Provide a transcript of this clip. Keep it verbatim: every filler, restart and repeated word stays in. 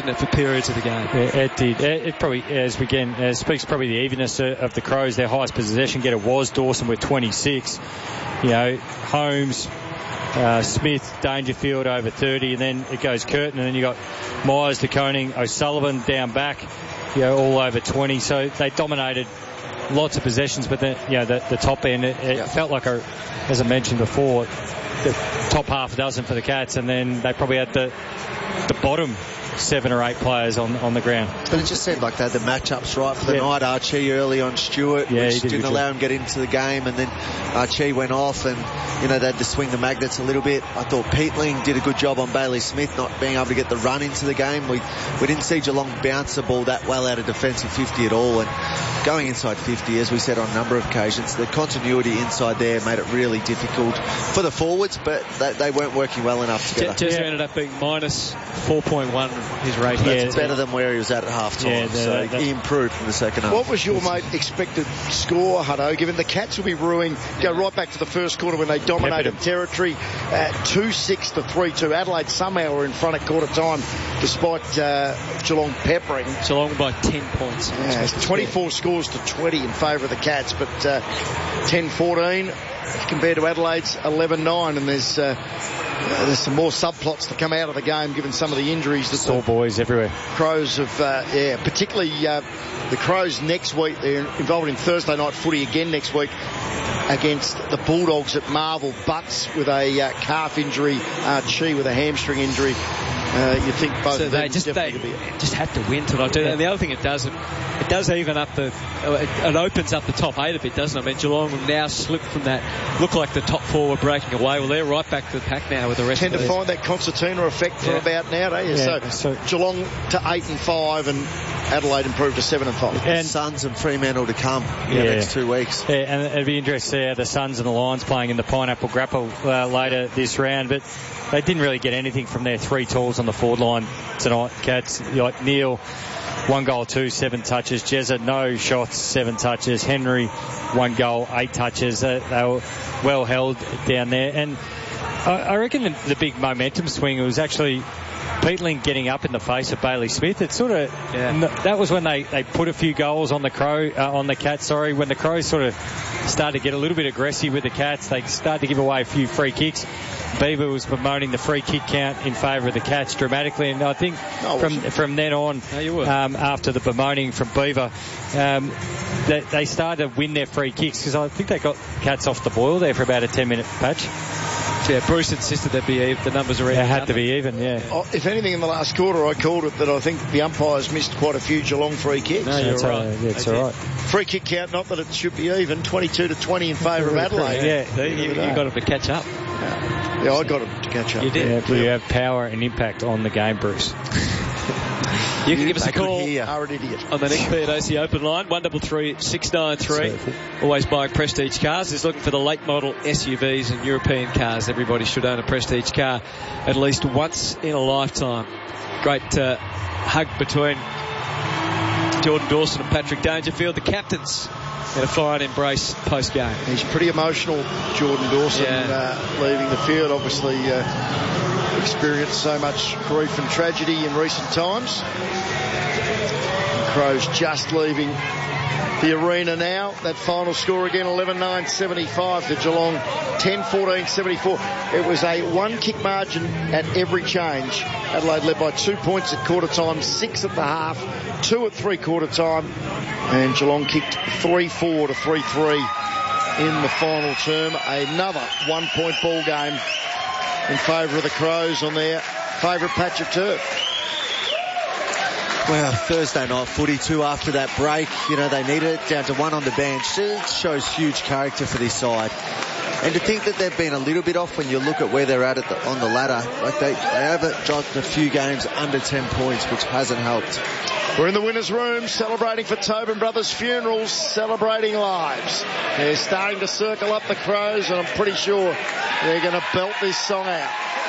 didn't it, for periods of the game? Yeah, it did. It, it probably, as we again, uh, speaks probably the evenness of, of the Crows. Their highest possession getter was Dawson with twenty-six. You know, Holmes, uh, Smith, Dangerfield over thirty, and then it goes Curtin, and then you got Myers, De Koning, O'Sullivan down back, you know, all over twenty. So they dominated lots of possessions, but then, you know, the, the top end, it, it yeah. felt like, a, as I mentioned before, the top half dozen for the Cats, and then they probably had the the bottom seven or eight players on on the ground. But it just seemed like they had the matchups right for the yeah. night. Archie early on Stewart, yeah, which did didn't allow him to get into the game, and then Archie went off, and you know they had to swing the magnets a little bit. I thought Peatling did a good job on Bailey Smith not being able to get the run into the game. We we didn't see Geelong bounce the ball that well out of defensive fifty at all, and going inside fifty, as we said on a number of occasions, the continuity inside there made it really difficult for the forwards, but they, they weren't working well enough together. Jezza yeah. ended up being minus four point one his rating. That's yeah, better than where he was at at half time. Yeah, so he improved in the second half. What was your mate expected score, Hutto, given the Cats will be ruining, go right back to the first quarter when they dominated territory at two six to three two. Adelaide somehow were in front at quarter time despite uh, Geelong peppering. Geelong by ten points. Yeah, twenty-four scores to twenty in favour of the Cats, but uh, ten fourteen compared to Adelaide's eleven nine, and there's uh, uh, there's some more subplots to come out of the game given some of the injuries that Sore the boys everywhere. Crows have, uh, yeah, particularly uh, the Crows next week. They're involved in Thursday night footy again next week against the Bulldogs at Marvel. Butts with a uh, calf injury, Archie with a hamstring injury. Uh, you think both so of them they just they be just have to win tonight. Yeah. And the other thing it does, it, it does even up the, it, it opens up the top eight a bit, doesn't it? I mean, Geelong will now slip from that. Look like the top four were breaking away. Well, they're right back to the pack now with the rest. Tend of to these. find that concertina effect for yeah. about now, don't you? Yeah, so, so Geelong to eight and five, and Adelaide improved to seven and five. And Suns and Fremantle to come in yeah. the next two weeks. Yeah, and it'd be interesting to see how the Suns and the Lions playing in the Pineapple Grapple uh, later this round, but they didn't really get anything from their three tools on the forward line tonight. Cats, like Neil, one goal, two, seven touches. Jezza, no shots, seven touches. Henry, one goal, eight touches. Uh, they were well held down there. And I, I reckon the, the big momentum swing was actually Peatling getting up in the face of Bailey Smith. It sort of yeah. that was when they, they put a few goals on the Crow uh, on the Cats. Sorry, when the Crows sort of started to get a little bit aggressive with the Cats, they started to give away a few free kicks. Beaver was promoting the free kick count in favour of the Cats dramatically, and I think no, from from then on, no, um, after the bemoaning from Beaver, um, they, they started to win their free kicks because I think they got Cats off the boil there for about a ten minute patch. Yeah, Bruce insisted they'd be even. The numbers are even. They had to be even, yeah. Oh, if anything, in the last quarter, I called it that I think the umpires missed quite a few Geelong free kicks. No, you're that's right. All, yeah, it's all right. Free kick count, not that it should be even, twenty-two to twenty in favour of Adelaide. Yeah, yeah. You, you got them to catch up. Yeah, yeah I got them to catch up. You did. Yeah, but you have power and impact on the game, Bruce. You can give us a call are an idiot. on the next P A C open line, one double three six nine three. Always buying Prestige cars. Is looking for the late model S U Vs and European cars. Everybody should own a Prestige car at least once in a lifetime. Great uh, hug between Jordan Dawson and Patrick Dangerfield, the captains, in a fine embrace post game. He's pretty emotional, Jordan Dawson, yeah. uh, leaving the field. Obviously, uh, experienced so much grief and tragedy in recent times. The Crows just leaving the arena now. That final score again, eleven nine seventy-five to Geelong, ten fourteen seventy-four. It was a one kick margin at every change. Adelaide led by two points at quarter time, six at the half, two at three quarter time, and Geelong kicked three four to three three in the final term. Another one point ball game in favour of the Crows on their favourite patch of turf. Well, Thursday night footy too after that break. You know, they needed it down to one on the bench. It shows huge character for this side. And to think that they've been a little bit off when you look at where they're at, at the, on the ladder. Like they, they haven't dropped a few games under ten points, which hasn't helped. We're in the winner's room celebrating for Tobin Brothers Funerals, celebrating lives. They're starting to circle up the Crows, and I'm pretty sure they're going to belt this song out.